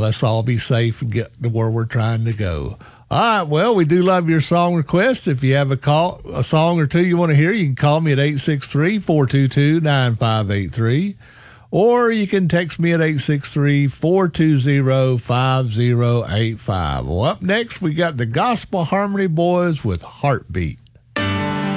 let's all be safe and get to where we're trying to go. All right, well, we do love your song requests. If you have a song or two you want to hear, you can call me at 863-422-9583. Or you can text me at 863-420-5085. Well, up next, we got the Gospel Harmony Boys with Heartbeat.